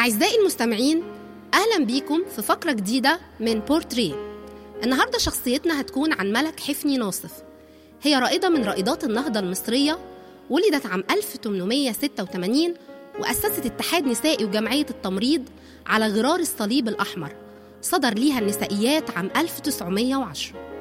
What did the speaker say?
أعزائي المستمعين، أهلا بيكم في فقرة جديدة من بورتريه. النهاردة شخصيتنا هتكون عن ملك حفني ناصف. هي رائدة من رائدات النهضة المصرية، ولدت عام 1886 وأسست اتحاد نسائي وجمعية التمريض على غرار الصليب الأحمر. صدر ليها النسائيات عام 1910.